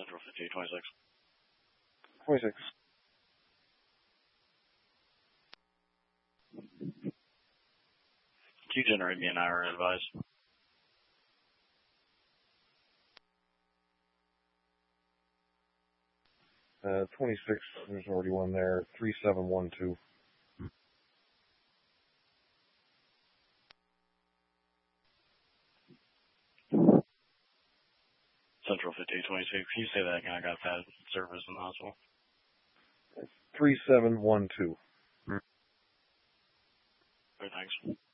Central 5826. 26. Can you generate me an IR advice? 26, there's already one there. 3712. Central 5826. Can you say that again? I got bad service in the hospital. 3712. Great, thanks.